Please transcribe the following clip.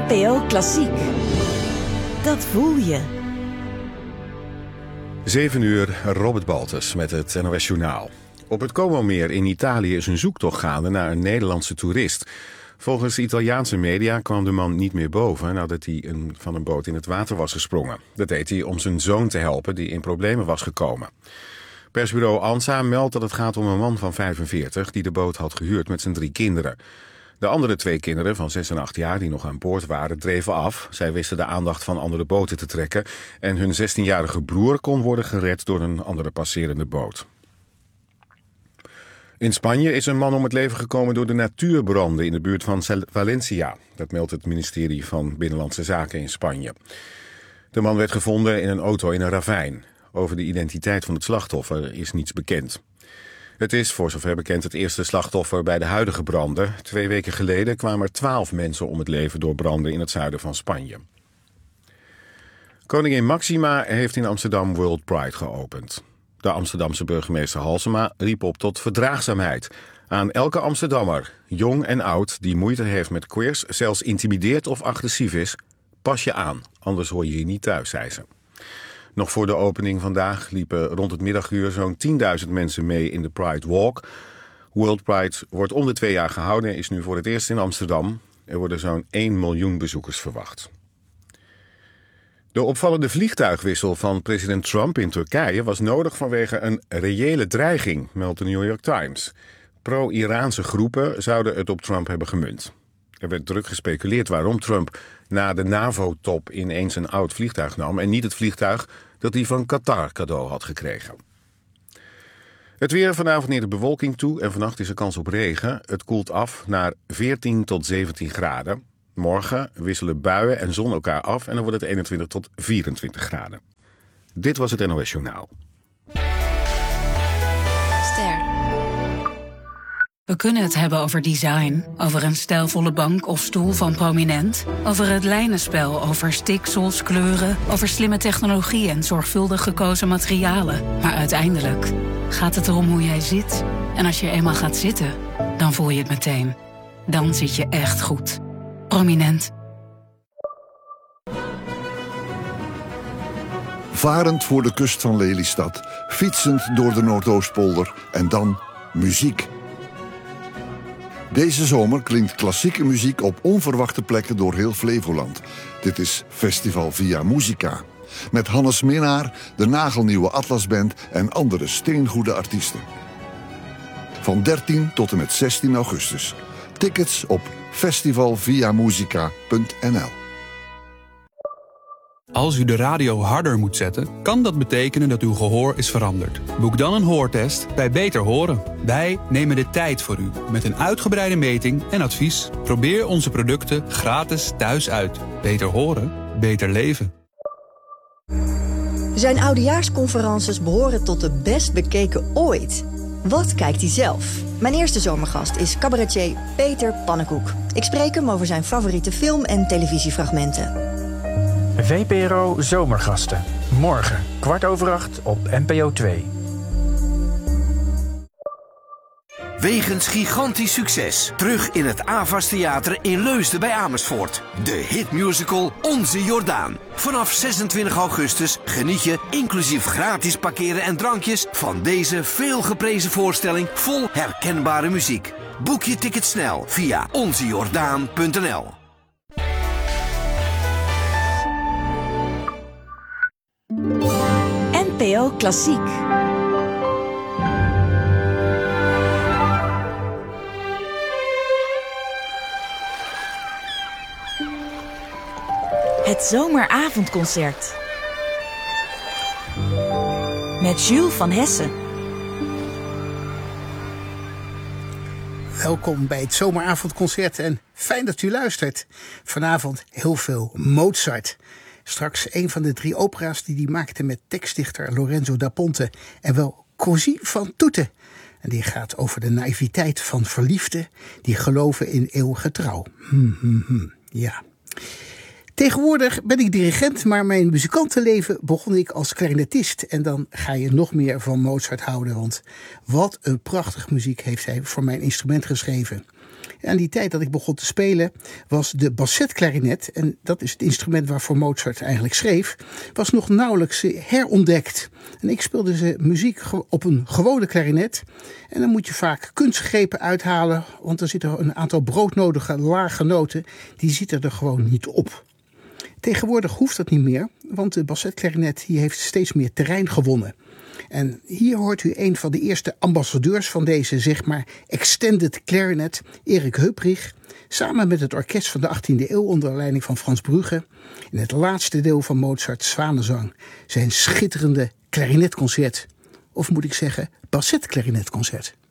NPO Klassiek. Dat voel je. 7 uur, Robert Baltus met het NOS Journaal. Op het Como-meer in Italië is een zoektocht gaande naar een Nederlandse toerist. Volgens Italiaanse media kwam de man niet meer boven nadat hij van een boot in het water was gesprongen. Dat deed hij om zijn zoon te helpen die in problemen was gekomen. Persbureau ANSA meldt dat het gaat om een man van 45 die de boot had gehuurd met zijn 3 kinderen. De andere 2 kinderen van 6 en 8 jaar die nog aan boord waren dreven af. Zij wisten de aandacht van andere boten te trekken en hun 16-jarige broer kon worden gered door een andere passerende boot. In Spanje is een man om het leven gekomen door de natuurbranden in de buurt van Valencia. Dat meldt het ministerie van Binnenlandse Zaken in Spanje. De man werd gevonden in een auto in een ravijn. Over de identiteit van het slachtoffer is niets bekend. Het is, voor zover bekend, het eerste slachtoffer bij de huidige branden. 2 weken geleden kwamen er 12 mensen om het leven door branden in het zuiden van Spanje. Koningin Máxima heeft in Amsterdam World Pride geopend. De Amsterdamse burgemeester Halsema riep op tot verdraagzaamheid. Aan elke Amsterdammer, jong en oud, die moeite heeft met queers, zelfs intimideert of agressief is, pas je aan, anders hoor je hier niet thuis, zei ze. Nog voor de opening vandaag liepen rond het middaguur zo'n 10.000 mensen mee in de Pride Walk. World Pride wordt om de 2 jaar gehouden en is nu voor het eerst in Amsterdam. Er worden zo'n 1 miljoen bezoekers verwacht. De opvallende vliegtuigwissel van president Trump in Turkije was nodig vanwege een reële dreiging, meldt de New York Times. Pro-Iraanse groepen zouden het op Trump hebben gemunt. Er werd druk gespeculeerd waarom Trump na de NAVO-top ineens een oud vliegtuig nam en niet het vliegtuig dat hij van Qatar cadeau had gekregen. Het weer: vanavond neemt de bewolking toe en vannacht is er kans op regen. Het koelt af naar 14 tot 17 graden. Morgen wisselen buien en zon elkaar af en dan wordt het 21 tot 24 graden. Dit was het NOS Journaal. Ster. We kunnen het hebben over design, over een stijlvolle bank of stoel van Prominent, over het lijnenspel, over stiksels, kleuren, over slimme technologie en zorgvuldig gekozen materialen. Maar uiteindelijk gaat het erom hoe jij zit. En als je eenmaal gaat zitten, dan voel je het meteen. Dan zit je echt goed. Prominent. Varend voor de kust van Lelystad, fietsend door de Noordoostpolder en dan muziek. Deze zomer klinkt klassieke muziek op onverwachte plekken door heel Flevoland. Dit is Festival Via Musica. Met Hannes Minnaar, de nagelnieuwe Atlasband en andere steengoede artiesten. Van 13 tot en met 16 augustus. Tickets op festivalviamusica.nl. Als u de radio harder moet zetten, kan dat betekenen dat uw gehoor is veranderd. Boek dan een hoortest bij Beter Horen. Wij nemen de tijd voor u met een uitgebreide meting en advies. Probeer onze producten gratis thuis uit. Beter horen, beter leven. Zijn oudejaarsconferences behoren tot de best bekeken ooit. Wat kijkt hij zelf? Mijn eerste zomergast is cabaretier Peter Pannenkoek. Ik spreek hem over zijn favoriete film- en televisiefragmenten. VPRO Zomergasten. Morgen, 7:15 op NPO 2. Wegens gigantisch succes. Terug in het Avas Theater in Leusden bij Amersfoort. De hitmusical Onze Jordaan. Vanaf 26 augustus geniet je, inclusief gratis parkeren en drankjes, van deze veelgeprezen voorstelling vol herkenbare muziek. Boek je ticket snel via onzejordaan.nl. NPO Klassiek. Het zomeravondconcert. Met Jules van Hessen. Welkom bij het zomeravondconcert en fijn dat u luistert. Vanavond heel veel Mozart. Straks een van de 3 opera's die hij maakte met tekstdichter Lorenzo da Ponte en wel Così fan tutte. En die gaat over de naïviteit van verliefden die geloven in eeuwige trouw. Ja. Tegenwoordig ben ik dirigent, maar mijn muzikantenleven begon ik als clarinetist. En dan ga je nog meer van Mozart houden, want wat een prachtige muziek heeft hij voor mijn instrument geschreven. Aan die tijd dat ik begon te spelen was de bassetklarinet, en dat is het instrument waarvoor Mozart eigenlijk schreef, was nog nauwelijks herontdekt. En ik speelde ze muziek op een gewone klarinet. En dan moet je vaak kunstgrepen uithalen, want er zitten een aantal broodnodige lage noten, die zitten er gewoon niet op. Tegenwoordig hoeft dat niet meer, want de bassetklarinet heeft steeds meer terrein gewonnen. En hier hoort u een van de eerste ambassadeurs van deze, zeg maar, extended clarinet, Erik Heuprich, samen met het orkest van de 18e eeuw onder leiding van Frans Brugge, in het laatste deel van Mozart's Zwanenzang, zijn schitterende klarinetconcert. Of moet ik zeggen, bassetklarinetconcert.